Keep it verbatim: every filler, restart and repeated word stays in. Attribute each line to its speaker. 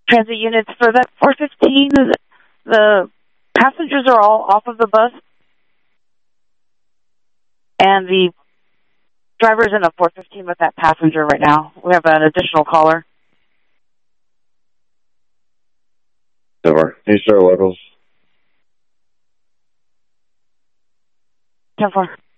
Speaker 1: transit units for that four fifteen. The passengers are all off of the bus, and the driver's in a four fifteen with that passenger right now. We have an additional caller.
Speaker 2: Over. East Star locals.
Speaker 1: ten four.